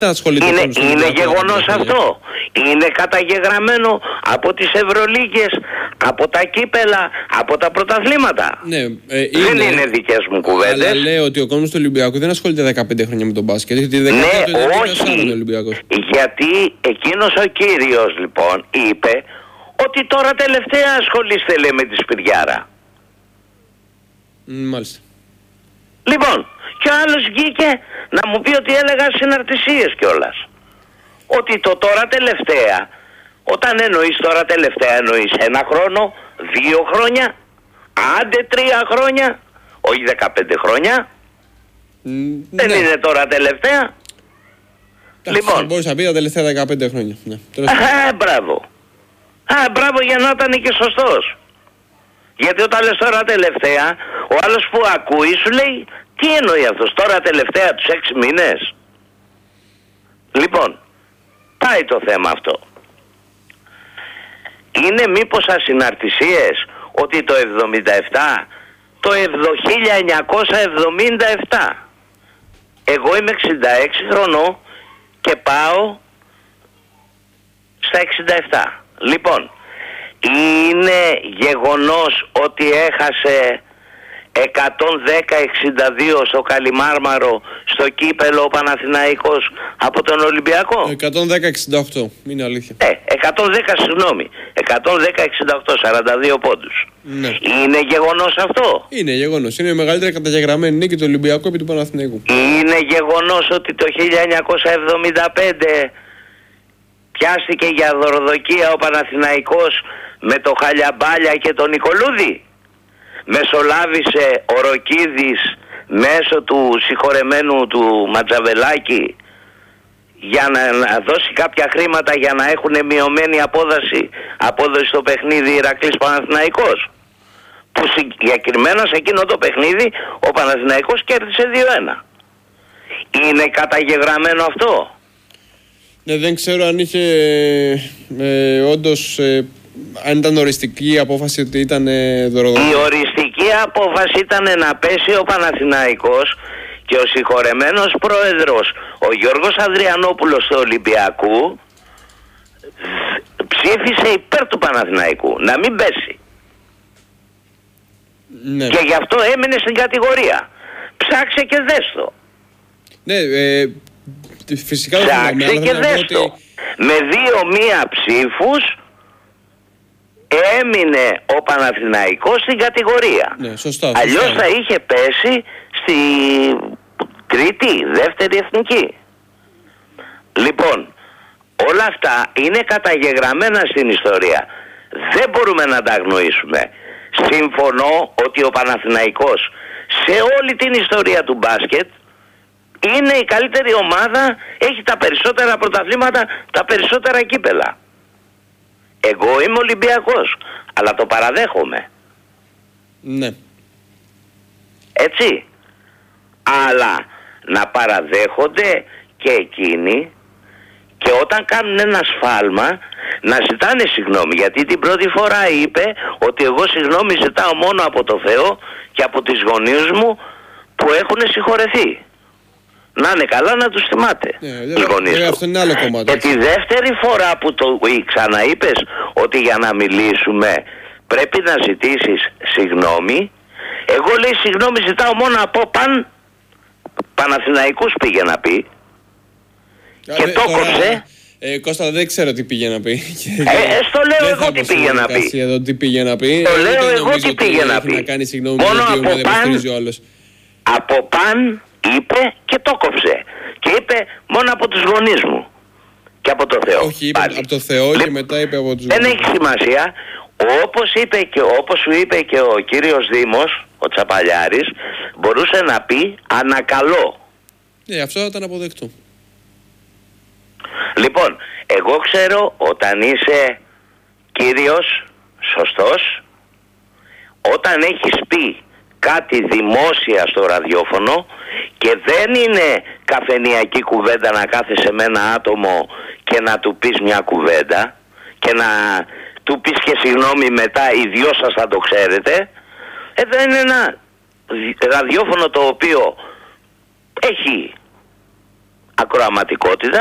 Είναι γεγονός αυτό. Είναι καταγεγραμμένο από τις Ευρωλίγκες, από τα κύπελα, από τα πρωταθλήματα. Ναι, δεν είναι δικές μου κουβέντες. Αλλά λέω ότι ο κόσμος του Ολυμπιακού δεν ασχολείται 15 χρόνια με τον μπάσκετ. Ναι, όχι. Γιατί εκείνος ο κύριος λοιπόν είπε ότι τώρα τελευταία ασχολείστε, λέει, με τη Σπυριάρα. Μάλιστα. Λοιπόν, και ο άλλος βγήκε να μου πει ότι έλεγα συναρτησίες κιόλας. Ότι το τώρα τελευταία, όταν εννοείς τώρα τελευταία, εννοείς 1 χρόνο, 2 χρόνια, άντε 3 χρόνια, όχι 15 χρόνια. Δεν είναι τώρα τελευταία. Λοιπόν, μπορείς να πει τα τελευταία 15 χρόνια. Ναι. Μπράβο. Μπράβο, για να ήταν και σωστός. Γιατί όταν λες τώρα τελευταία, ο άλλος που ακούει σου λέει, τι εννοεί αυτός, τώρα τελευταία τους 6 μήνες. Λοιπόν, πάει το θέμα αυτό. Είναι μήπως ασυναρτησίες ότι το 77, το 1977, εγώ είμαι 66 χρονών και πάω στα 67. Λοιπόν, είναι γεγονός ότι έχασε 110-62 στο Καλιμάρμαρο στο κύπελο ο Παναθηναϊκός από τον Ολυμπιακό? 110-68, είναι αλήθεια. 110, συγγνώμη, 110-68, 42 πόντους. Ναι. Είναι γεγονός αυτό? Είναι γεγονός, είναι η μεγαλύτερη καταγεγραμμένη νίκη του Ολυμπιακού επί του Παναθηναϊκού. Είναι γεγονός ότι το 1975 πιάστηκε για δωροδοκία ο Παναθηναϊκός με το Χαλιαμπάλια και τον Νικολούδη? Μεσολάβησε ο Ροκίδης μέσω του συγχωρεμένου του Ματζαβελάκη για να δώσει κάποια χρήματα για να έχουν μειωμένη απόδοση στο παιχνίδι Ηρακλής Παναθηναϊκός, που συγκεκριμένα σε εκείνο το παιχνίδι ο Παναθηναϊκός κέρδισε 2-1. Είναι καταγεγραμμένο αυτό? Ναι, δεν ξέρω αν είχε όντως, αν ήταν οριστική η απόφαση ότι ήταν δωροδοκία. Η οριστική απόφαση ήταν να πέσει ο Παναθηναϊκός και ο συγχωρεμένος πρόεδρος ο Γιώργος Ανδριανόπουλος του Ολυμπιακού ψήφισε υπέρ του Παναθηναϊκού να μην πέσει. Ναι. Και γι' αυτό έμεινε στην κατηγορία. Ψάξε και δες το. Ναι, φυσικά ψάξε και δες το. Με 2-1 ψήφους έμεινε ο Παναθηναϊκός στην κατηγορία. Ναι, σωστά. Αλλιώς θα είχε πέσει στη τρίτη, δεύτερη εθνική. Λοιπόν, όλα αυτά είναι καταγεγραμμένα στην ιστορία. Δεν μπορούμε να τα αγνοήσουμε. Συμφωνώ ότι ο Παναθηναϊκός σε όλη την ιστορία του μπάσκετ είναι η καλύτερη ομάδα, έχει τα περισσότερα πρωταθλήματα, τα περισσότερα κύπελα. Εγώ είμαι Ολυμπιακός, αλλά το παραδέχομαι. Ναι. Έτσι. Αλλά να παραδέχονται και εκείνοι, και όταν κάνουν ένα σφάλμα να ζητάνε συγγνώμη. Γιατί την πρώτη φορά είπε ότι εγώ συγγνώμη ζητάω μόνο από το Θεό και από τις γονείς μου που έχουν συγχωρεθεί. Να είναι καλά, να τους θυμάται οι γονείς του. Αυτό είναι άλλο κομμάτι. Και τη δεύτερη φορά που το ξαναείπες ότι για να μιλήσουμε πρέπει να ζητήσεις συγγνώμη, εγώ λέει συγγνώμη ζητάω μόνο από Παναθηναϊκούς πήγε να πει. Και το κόψε. Κώστα, δεν ξέρω τι πήγε να πει. Στο λέω εγώ τι πήγε να πει. Τι πήγε να πει. Το λέω εγώ τι πήγε να πει. Να κάνει συγγνώμη μόνο από παν είπε και το κόψε. Και είπε μόνο από τους γονείς μου και από το Θεό. Όχι, είπε από το Θεό και μετά είπε από τους γονείς. Δεν έχει σημασία. Όπως σου είπε και ο κύριος Δήμος, ο Τσαπαλιάρης, μπορούσε να πει ανακαλώ. Αυτό θα ήταν αποδεκτό. Λοιπόν, εγώ ξέρω όταν είσαι κύριος σωστός, όταν έχεις πει κάτι δημόσια στο ραδιόφωνο και δεν είναι καφενειακή κουβέντα να κάθεσαι με ένα άτομο και να του πεις μια κουβέντα και να του πεις και συγγνώμη μετά, οι δυο σας θα το ξέρετε. Δεν είναι ένα ραδιόφωνο το οποίο έχει ακροαματικότητα.